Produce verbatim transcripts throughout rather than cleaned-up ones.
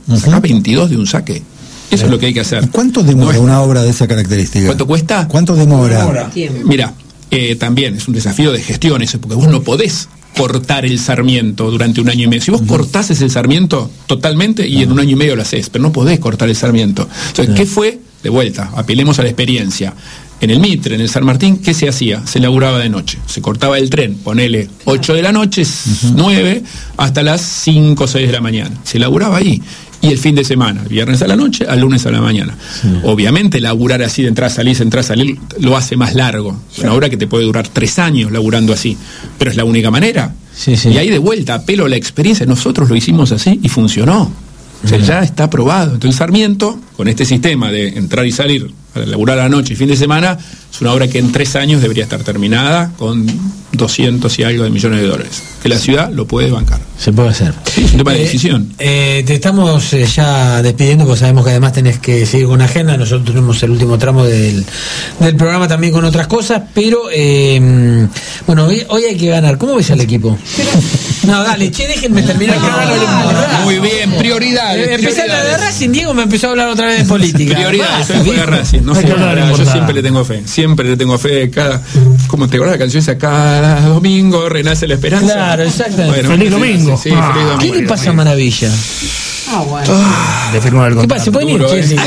Uh-huh. Sacás veintidós de un saque. Eso uh-huh. es lo que hay que hacer. ¿Cuánto demora no es... una obra de esa característica? ¿Cuánto cuesta? ¿Cuánto demora? demora? Mira, eh, también es un desafío de gestión eso, porque vos no podés cortar el sarmiento durante un año y medio. Si vos uh-huh. cortás el sarmiento totalmente y uh-huh. en un año y medio lo haces, pero no podés cortar el sarmiento. Entonces, uh-huh. ¿qué fue? De vuelta, apelemos a la experiencia. En el Mitre, en el San Martín, ¿qué se hacía? Se laburaba de noche. Se cortaba el tren, ponele ocho de la noche, uh-huh. nueve, hasta las cinco o seis de la mañana. Se laburaba ahí. Y el fin de semana, viernes a la noche, al lunes a la mañana. Sí. Obviamente, laburar así de entrar, salir, entrar, salir, lo hace más largo. Es una obra que te puede durar tres años laburando así. Pero es la única manera. Sí, sí. Y ahí de vuelta, apelo a la experiencia. Nosotros lo hicimos así y funcionó. O sea, ya está aprobado. Entonces Sarmiento, con este sistema de entrar y salir, para laburar a la noche y fin de semana, es una obra que en tres años debería estar terminada con doscientos y algo de millones de dólares. Que la ciudad lo puede bancar. Se puede hacer. Sí, es un tema de decisión. Eh, te estamos eh, ya despidiendo, porque sabemos que además tenés que seguir con agenda. Nosotros tenemos el último tramo del, del programa también con otras cosas, pero eh, bueno, hoy, hoy hay que ganar. ¿Cómo ves al equipo? No, dale, che, déjenme terminar. No, no, no, muy bien, prioridades. Eh, empecé a hablar de Racing, Diego me empezó a hablar otra vez de política. Prioridades, yo juego a Racing. No sé, yo siempre le tengo fe, siempre le tengo fe. Cada, ¿cómo te acuerdas la canción esa? Cada domingo renace la esperanza. Claro, exactamente. Bueno, feliz domingo. Sí, sí, ah, feliz domingo. ¿Qué le pasa a Maravilla? Ah, bueno. Ah, le firmó el contrato. ¿Qué pasa? ¿Se puede ir? Duro, Sí,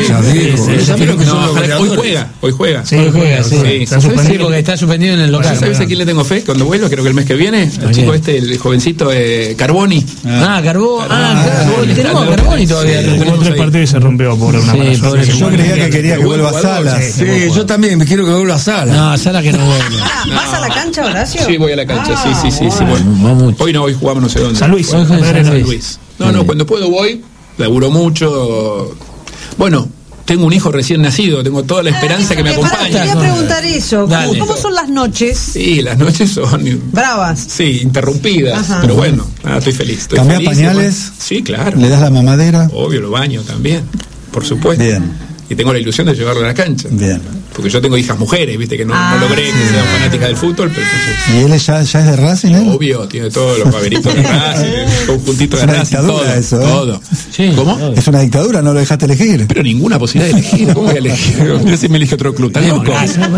hoy juega, hoy juega. Sí, hoy juega, sí. sí. Está suspendido porque está suspendido en el local. ¿Sabes a quién le tengo fe? Cuando vuelva, creo que el mes que viene, el chico este, el jovencito eh, Carboni. Ah, Carboni. Ah, Carboni. Tenemos a Carboni todavía. Jugó tres partidos y se rompió por una mala suerte. Yo creía que quería que vuelva a Salas. Sí, yo también me quiero que vuelva a Salas. No, Salas que no vuelva. ¿Vas a la cancha, Horacio? Sí, voy a la cancha, sí, sí, sí. Hoy no, hoy jugamos no sé dónde. San Luis. San Luis. No, no, cuando puedo voy. Laburo mucho. Bueno, tengo un hijo recién nacido, tengo toda la esperanza ah, que me acompaña. Te quería preguntar eso. ¿Cómo, ¿Cómo son las noches? Sí, las noches son bravas. Sí, interrumpidas. Ajá. Pero bueno, nada, estoy feliz. Estoy ¿Cambiás feliz, pañales? Bueno. Sí, claro. ¿Le das la mamadera? Obvio, lo baño también. Por supuesto. Bien. Y tengo la ilusión de llevarlo a la cancha. Bien. Porque yo tengo hijas mujeres, viste, que no, ah, no logré sí. que sean fanáticas del fútbol, pero sí. ¿Y él ya, ya es de Racing? ¿eh? Obvio, tiene todos los paveritos de Racing, el conjuntito de Racing, todo, eso, ¿eh? todo. Sí, ¿Cómo? Es una dictadura, no lo dejaste elegir. Pero ninguna posibilidad de elegir. ¿Cómo voy a elegir? Mira si me elige otro club, ¿estás loco?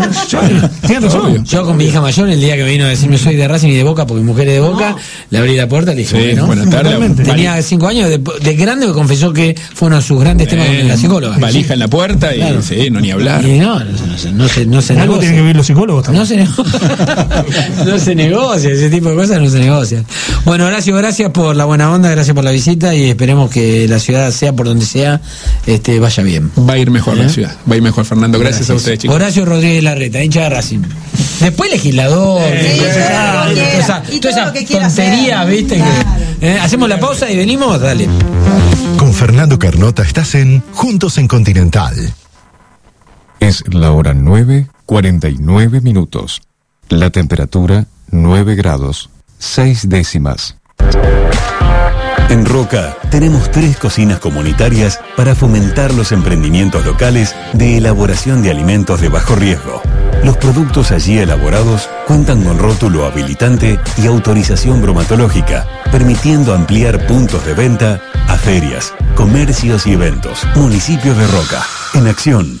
Yo, yo con mi hija mayor, el día que me vino a decirme soy de Racing y de Boca, porque mi mujer es de Boca, no. le abrí la puerta y le dije, sí, bueno, buenas tardes. Tenía cinco años, de, de grande me confesó que fue uno de sus grandes temas con la psicóloga. Valija en la puerta y claro. sí, no ni hablar. Y no, no, no, se, no se, no se algo tienen que vivir los psicólogos también. No se, no se negocia, ese tipo de cosas no se negocian. Bueno, Horacio, gracias por la buena onda, gracias por la visita y esperemos que la ciudad, sea por donde sea, este vaya bien. Va a ir mejor ¿Eh? la ciudad, va a ir mejor, Fernando. Gracias, gracias a ustedes, chicos. Horacio Rodríguez Larreta, hincha de Racing. Después legislador, sí, toda esa, esa, toda esa tontería, hacer. ¿Viste? Claro. Que, ¿eh? Hacemos la pausa y venimos, dale. Con Fernando Carnota estás en Juntos en Continental. Es la hora nueve, cuarenta y nueve minutos. La temperatura nueve grados, seis décimas. En Roca tenemos tres cocinas comunitarias para fomentar los emprendimientos locales de elaboración de alimentos de bajo riesgo. Los productos allí elaborados cuentan con rótulo habilitante y autorización bromatológica, permitiendo ampliar puntos de venta a ferias, comercios y eventos. Municipios de Roca, en acción.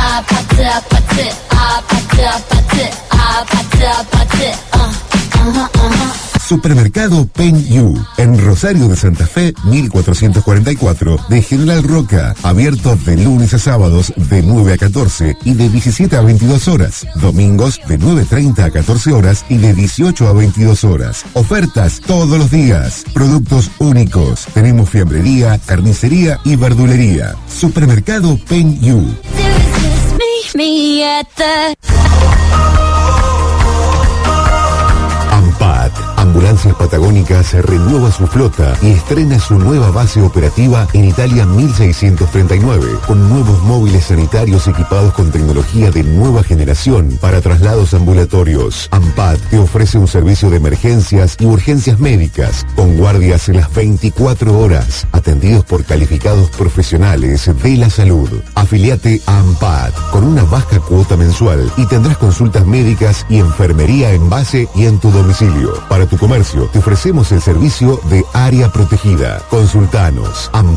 Supermercado Pen You, en Rosario de Santa Fe, mil cuatrocientos cuarenta y cuatro, de General Roca, abierto de lunes a sábados de nueve a catorce y de diecisiete a veintidós horas, domingos de nueve treinta a catorce horas y de dieciocho a veintidós horas. Ofertas todos los días, productos únicos, tenemos fiambrería, carnicería y verdulería. Supermercado Pen You. AMPAT, Ambulancias Patagónicas, renueva su flota y estrena su nueva base operativa en Italia mil seiscientos treinta y nueve, con nuevos móviles sanitarios equipados con tecnología de nueva generación para traslados ambulatorios. AMPAT te ofrece un servicio de emergencias y urgencias médicas, con guardias en las veinticuatro horas, atendidos por calificados profesionales de la salud. Afiliate a AMPAT con una baja cuota mensual y tendrás consultas médicas y enfermería en base y en tu domicilio. Para tu comercio, te ofrecemos el servicio de área protegida. Consultanos.